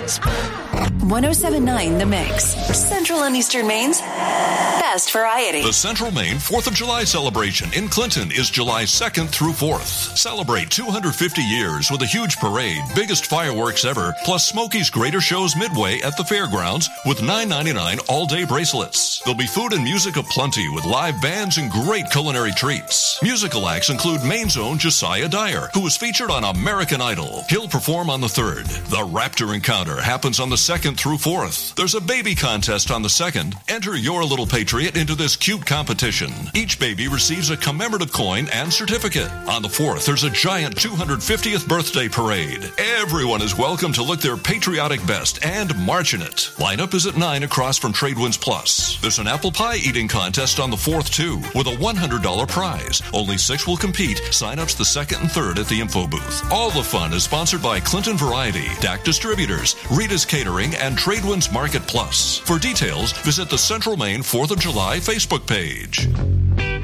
107.9 The Mix. Central and Eastern Maine's best variety. The Central Maine 4th of July celebration in Clinton is July 2nd through 4th. Celebrate 250 years with a huge parade, biggest fireworks ever, plus Smokey's Greater Shows midway at the fairgrounds with $9.99 all-day bracelets. There'll be food and music aplenty with live bands and great culinary treats. Musical acts include Maine's own Josiah Dyer, who was featured on American Idol. He'll perform on the 3rd. The Raptor Encounter happens on the 2nd through 4th. There's a baby contest on the 2nd. Enter your little patriot into this cute competition. Each baby receives a commemorative coin and certificate. On the 4th, there's a giant 250th birthday parade. Everyone is welcome to look their patriotic best and march in it. Lineup is at 9 across from Tradewinds Plus. There's an apple pie eating contest on the 4th, too, with a $100 prize. Only 6 will compete. Sign-ups the 2nd and 3rd at the info booth. All the fun is sponsored by Clinton Variety, DAC Distributors, Rita's Catering, and Tradewinds Market Plus. For details, visit the Central Maine 4th of July Facebook page.